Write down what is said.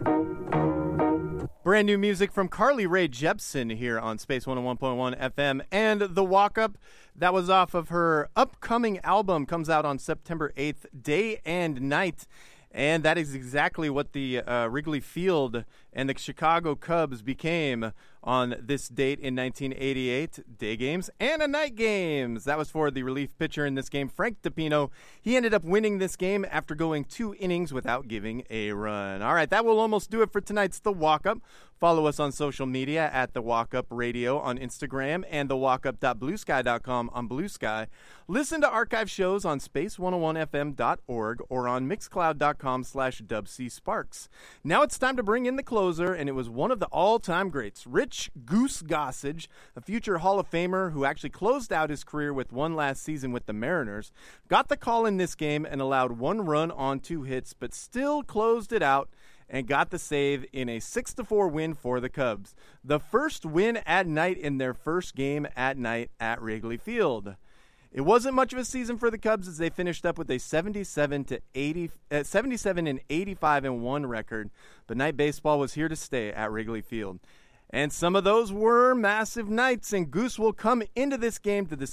Brand new music from Carly Rae Jepsen here on Space 101.1 FM and The Walk Up. That was off of her upcoming album, comes out on September 8th, Day and Night. And that is exactly what the Wrigley Field and the Chicago Cubs became on this date in 1988. Day games and a night games. That was for the relief pitcher in this game, Frank DiPino. He ended up winning this game after going 2 innings without giving a run. All right, that will almost do it for tonight's The Walk Up. Follow us on social media at The Walk Up Radio on Instagram and thewalkup.bluesky.com on Blue Sky. Listen to archive shows on space101fm.org or on mixcloud.com/WCSparks. Now it's time to bring in the closer, and it was one of the all-time greats, Rich Goose Gossage, a future Hall of Famer who actually closed out his career with one last season with the Mariners, got the call in this game and allowed 1 run on 2 hits, but still closed it out and got the save in a 6-4 win for the Cubs. The first win at night in their first game at night at Wrigley Field. It wasn't much of a season for the Cubs as they finished up with a 77-85-1 record, but night baseball was here to stay at Wrigley Field. And some of those were massive nights, and Goose will come into this game to the